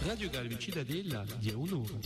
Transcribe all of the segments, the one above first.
Radio Galvi Cittadella di Un'ora.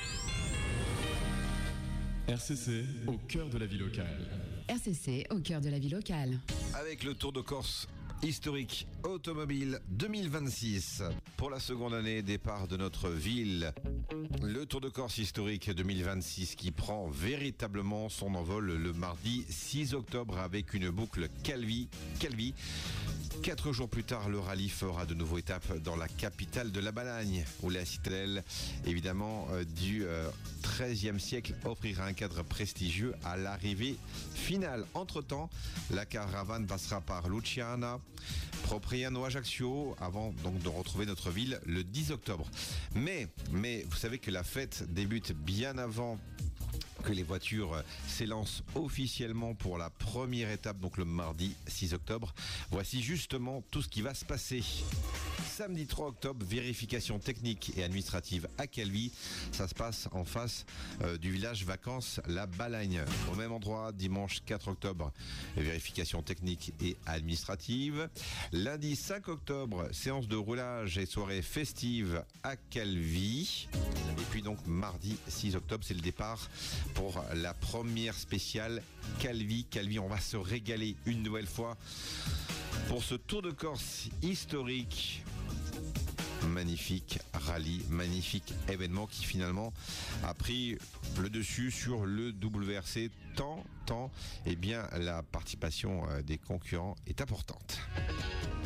RCC au cœur de la vie locale. RCC au cœur de la vie locale. Avec le Tour de Corse historique automobile 2026. Pour la seconde année, départ de notre ville. Le Tour de Corse historique 2026 qui prend véritablement son envol le mardi 6 octobre avec une boucle Calvi. 4 jours plus tard, le rallye fera de nouveau étape dans la capitale de la Balagne, où la citadelle, évidemment, du XIIIe siècle offrira un cadre prestigieux à l'arrivée finale. Entre-temps, la caravane passera par Luciana, Propriano, Ajaccio, avant donc de retrouver notre ville le 10 octobre. Mais vous savez que la fête débute bien avant que les voitures s'élancent officiellement pour la première étape, donc le mardi 6 octobre. Voici justement tout ce qui va se passer. Samedi 3 octobre, vérification technique et administrative à Calvi. Ça se passe en face du village vacances La Balagne. Au même endroit, dimanche 4 octobre, vérification technique et administrative. Lundi 5 octobre, séance de roulage et soirée festive à Calvi. Et puis donc mardi 6 octobre, c'est le départ pour la première spéciale Calvi. On va se régaler une nouvelle fois pour ce Tour de Corse historique. Magnifique rallye, magnifique événement qui finalement a pris le dessus sur le WRC tant la participation des concurrents est importante.